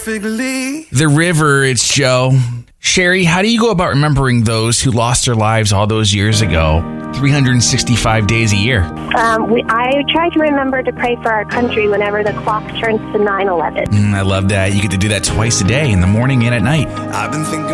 The River, it's Joe. Sherry, how do you go about remembering those who lost their lives all those years ago, 365 days a year? I try to remember to pray for our country whenever the clock turns to 9/11. I love that. You get to do that twice a day, in the morning and at night. I've been thinking